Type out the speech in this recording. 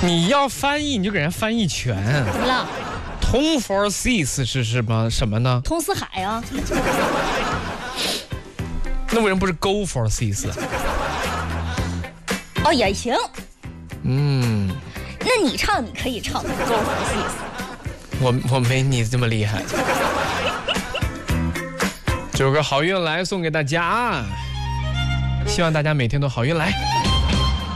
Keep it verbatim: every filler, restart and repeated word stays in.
你要翻译你就给人翻译全。 怎么了？ Tom for seas 是什么什么呢？ 通四海啊。 那为什么不是 Go for seas？ 哦，也行。 嗯， 那你唱，你可以唱 Go for seas。 我我没你这么厉害。这首歌好运来送给大家，希望大家每天都好运来。